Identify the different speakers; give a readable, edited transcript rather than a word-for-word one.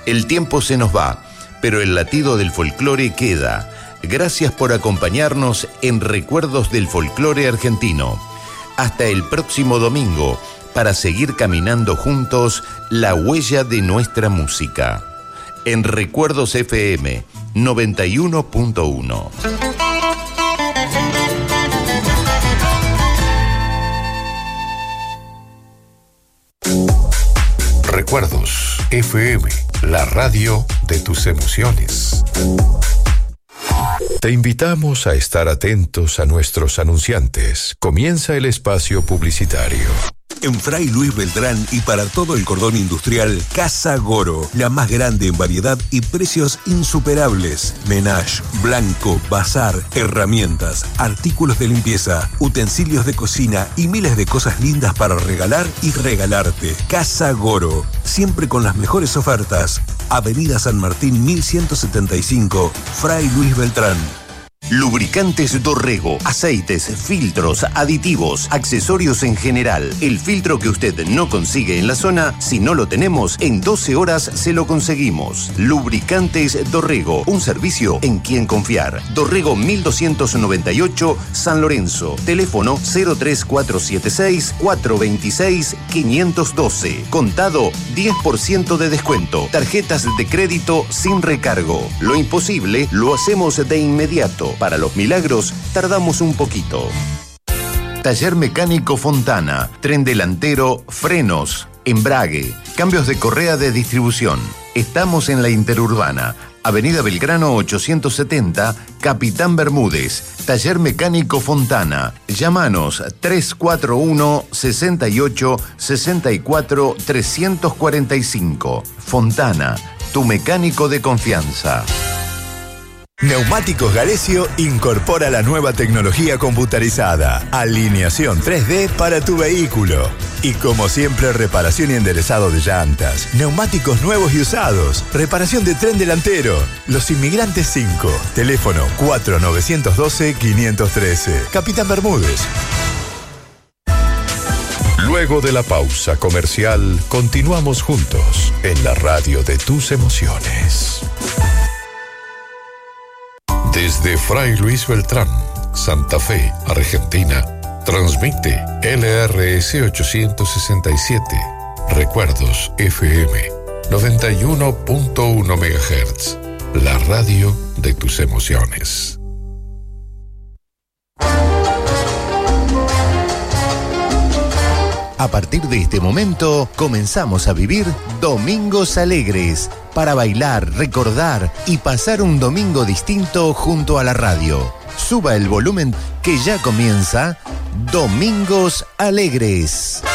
Speaker 1: El tiempo se nos va, pero el latido del folclore queda. Gracias por acompañarnos en Recuerdos del Folclore Argentino. Hasta el próximo domingo, para seguir caminando juntos la huella de nuestra música. En Recuerdos FM 91.1.
Speaker 2: Recuerdos FM, la radio de tus emociones. Te invitamos a estar atentos a nuestros anunciantes. Comienza el espacio publicitario.
Speaker 3: En Fray Luis Beltrán y para todo el cordón industrial, Casa Goro, la más grande en variedad y precios insuperables. Menage, blanco, bazar, herramientas, artículos de limpieza, utensilios de cocina y miles de cosas lindas para regalar y regalarte. Casa Goro, siempre con las mejores ofertas. Avenida San Martín 1175, Fray Luis Beltrán.
Speaker 1: Lubricantes Dorrego, aceites, filtros, aditivos, accesorios en general. El filtro que usted no consigue en la zona, si no lo tenemos, en 12 horas se lo conseguimos. Lubricantes Dorrego, un servicio en quien confiar. Dorrego 1298, San Lorenzo. Teléfono 03476-426-512. Contado 10% de descuento. Tarjetas de crédito sin recargo. Lo imposible lo hacemos de inmediato. Para los milagros, tardamos un poquito. Taller Mecánico Fontana. Tren delantero, frenos, embrague, cambios de correa de distribución. Estamos en la Interurbana. Avenida Belgrano 870, Capitán Bermúdez. Taller Mecánico Fontana. Llámanos 341-68-64-345. Fontana, tu mecánico de confianza.
Speaker 4: Neumáticos Galesio incorpora la nueva tecnología computarizada, alineación 3D para tu vehículo. Y como siempre, reparación y enderezado de llantas, neumáticos nuevos y usados, reparación de tren delantero. Los Inmigrantes 5, teléfono 4912-513, Capitán Bermúdez.
Speaker 2: Luego de la pausa comercial, continuamos juntos en la radio de tus emociones. Desde Fray Luis Beltrán, Santa Fe, Argentina, transmite LRS 867, Recuerdos FM 91.1 MHz, la radio de tus emociones.
Speaker 1: A partir de este momento, comenzamos a vivir Domingos Alegres, para bailar, recordar y pasar un domingo distinto junto a la radio. Suba el volumen que ya comienza Domingos Alegres.